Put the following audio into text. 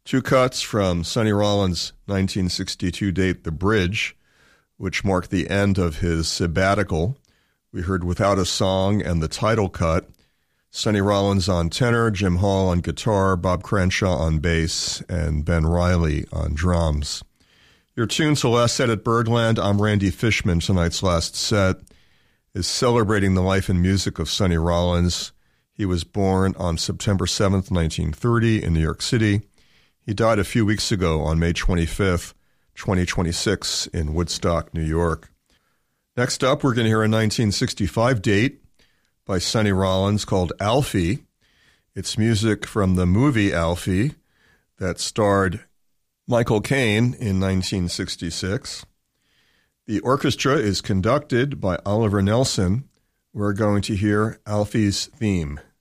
Two cuts from Sonny Rollins' 1962 date, The Bridge, which marked the end of his sabbatical. We heard Without a Song and the title cut. Sonny Rollins on tenor, Jim Hall on guitar, Bob Crenshaw on bass, and Ben Riley on drums. Your tune to Last Set at Birdland. I'm Randy Fishman. Tonight's last set is celebrating the life and music of Sonny Rollins. He was born on September 7th, 1930 in New York City. He died a few weeks ago on May 25th, 2026 in Woodstock, New York. Next up, we're going to hear a 1965 date by Sonny Rollins called Alfie. It's music from the movie Alfie that starred Michael Caine in 1966. The orchestra is conducted by Oliver Nelson. We're going to hear Alfie's theme.